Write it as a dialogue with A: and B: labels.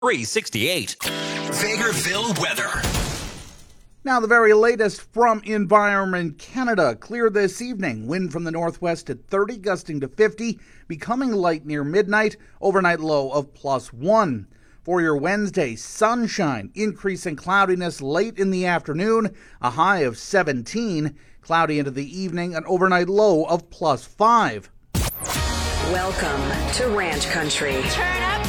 A: 368. Vegreville weather.
B: Now the very latest from Environment Canada. Clear this evening. Wind from the northwest at 30, gusting to 50, becoming light near midnight. Overnight low of +1. For your Wednesday, sunshine, increasing cloudiness late in the afternoon, a high of 17. Cloudy into the evening, an overnight low of +5.
C: Welcome to Ranch Country.
D: Turn up